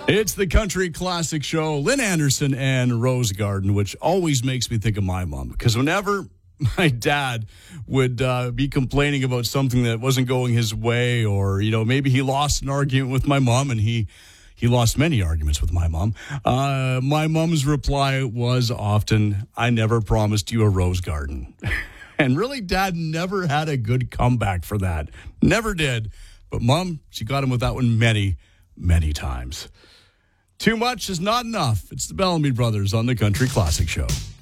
It's the Country Classic Show, Lynn Anderson and Rose Garden, which always makes me think of my mom. Because whenever my dad would be complaining about something that wasn't going his way, or, you know, maybe he lost an argument with my mom, and he lost many arguments with my mom. My mom's reply was often, "I never promised you a rose garden." And really, Dad never had a good comeback for that. Never did. But Mom, she got him with that one many, many times. Too much is not enough. It's the Bellamy Brothers on the Country Classic Show.